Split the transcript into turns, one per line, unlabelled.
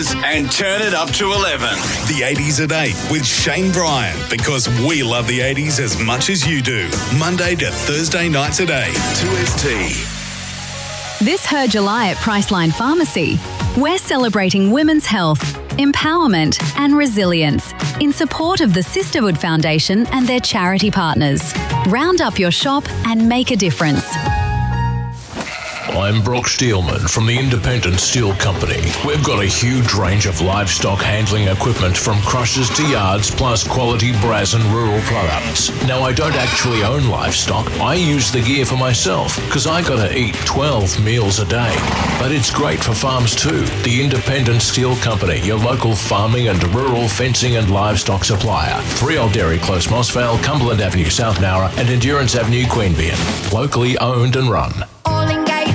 And turn it up to 11.
The 80s at 8 with Shane Bryan, because we love the 80s as much as you do. Monday to Thursday nights at 8. 2ST.
This Her July at Priceline Pharmacy, we're celebrating women's health, empowerment and resilience in support of the Sisterhood Foundation and their charity partners. Round up your shop and make a difference.
I'm Brock Steelman from the Independent Steel Company. We've got a huge range of livestock handling equipment from crushers to yards, plus quality brass and rural products. Now, I don't actually own livestock. I use the gear for myself because I gotta eat 12 meals a day. But it's great for farms too. The Independent Steel Company, your local farming and rural fencing and livestock supplier. 3 Old Dairy Close, Mossvale, Cumberland Avenue, South Nowra, and Endurance Avenue, Queanbeyan. Locally owned and run.